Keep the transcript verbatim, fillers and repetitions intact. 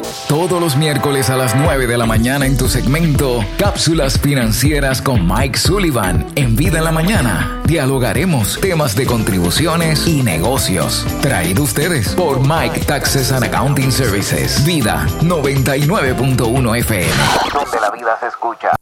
Todos los miércoles a las nueve de la mañana en tu segmento Cápsulas Financieras con Mike Sullivan. En Vida en la Mañana dialogaremos temas de contribuciones y negocios. Traído ustedes por Mike Taxes and Accounting Services. Vida noventa y nueve punto uno F M. Donde la vida se escucha.